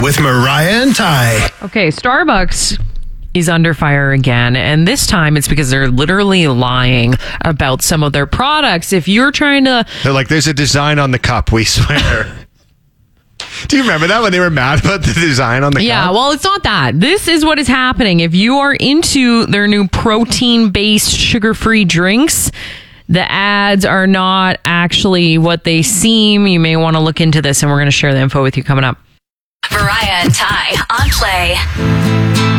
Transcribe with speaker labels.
Speaker 1: with Mariah and Ty.
Speaker 2: Okay, Starbucks is under fire again, and this time it's because they're literally lying about some of their products. If you're trying to...
Speaker 3: They're like, there's a design on the cup, we swear. Do you remember that when they were mad about the design on the cup?
Speaker 2: Yeah, well, it's not that. This is what is happening. If you are into their new protein-based sugar-free drinks, the ads are not actually what they seem. You may want to look into this, and we're going to share the info with you coming up.
Speaker 4: Mariah and Ty on Play.